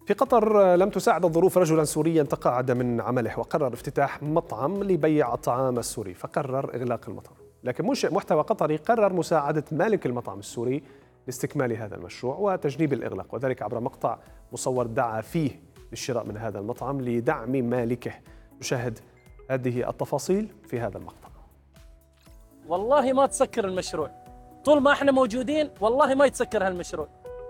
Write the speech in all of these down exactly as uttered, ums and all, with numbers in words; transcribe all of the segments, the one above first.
في قطر لم تساعد الظروف رجلا سوريا تقاعد من عمله وقرر افتتاح مطعم لبيع الطعام السوري، فقرر إغلاق المطعم. لكن منشئ محتوى قطري قرر مساعدة مالك المطعم السوري لاستكمال هذا المشروع وتجنيب الإغلاق، وذلك عبر مقطع مصور دعا فيه للشراء من هذا المطعم لدعم مالكه. نشاهد هذه التفاصيل في هذا المقطع. والله ما تسكر المشروع، طول ما احنا موجودين والله ما يتسكر هالمشروع.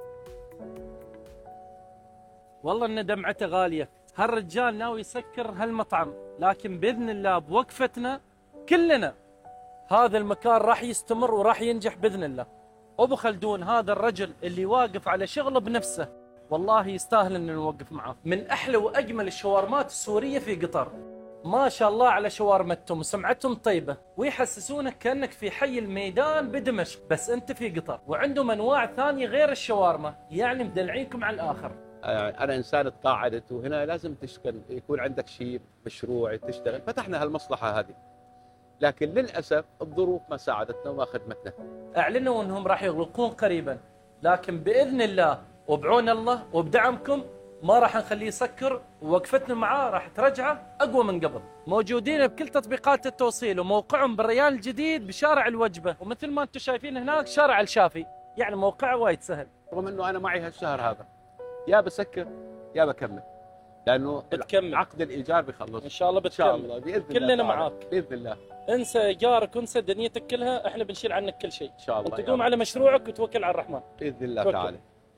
والله ان دمعته غاليه، هالرجال ناوي يسكر هالمطعم، لكن باذن الله بوقفتنا كلنا هذا المكان راح يستمر وراح ينجح باذن الله. ابو خلدون هذا الرجل اللي واقف على شغله بنفسه، والله يستاهل ان نوقف معاه. من احلى واجمل الشاورمات السوريه في قطر، ما شاء الله على شاورمتهم وسمعتهم طيبه، ويحسسونك كانك في حي الميدان بدمشق بس انت في قطر. وعندهم انواع ثانيه غير الشاورما، يعني مدلعينكم على الاخر. أنا إنسان تقاعدت وهنا لازم تشتغل، يكون عندك شيء مشروع تشتغل، فتحنا هالمصلحة هذه، لكن للأسف الظروف ما ساعدتنا وما خدمتنا. أعلنوا أنهم راح يغلقون قريبا، لكن بإذن الله وبعون الله وبدعمكم ما راح نخليه يسكر، ووقفتنا معاه راح ترجعه أقوى من قبل. موجودين بكل تطبيقات التوصيل، وموقعهم بالريان الجديد بشارع الوجبة، ومثل ما أنتم شايفين هناك شارع الشافي، يعني موقعه وايد سهل. رغم أنه أنا معي هالشهر هذا يا بسكر يا بكمل، لانه بتكمل عقد الايجار بيخلص ان شاء الله. بتكمل ان شاء الله باذن الله، كلنا معاك باذن الله. انسى ايجارك وانسى دنيتك كلها، احنا بنشيل عنك كل شيء ان شاء الله. انت قوم على مشروعك وتوكل على الرحمن باذن الله تعالى.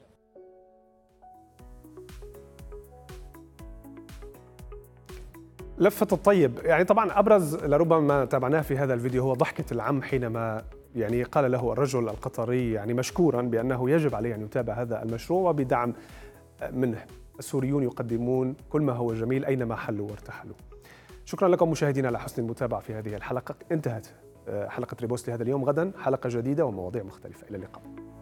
لفة الطيب، يعني طبعا أبرز لربما ما تابعناه في هذا الفيديو هو ضحكة العم حينما يعني قال له الرجل القطري يعني مشكورا بأنه يجب عليه أن يتابع هذا المشروع وبدعم منه. السوريون يقدمون كل ما هو جميل أينما حلوا وارتحلوا. شكرا لكم مشاهدينا على حسن المتابعة في هذه الحلقة. انتهت حلقة ريبوست لهذا اليوم، غدا حلقة جديدة ومواضيع مختلفة. إلى اللقاء.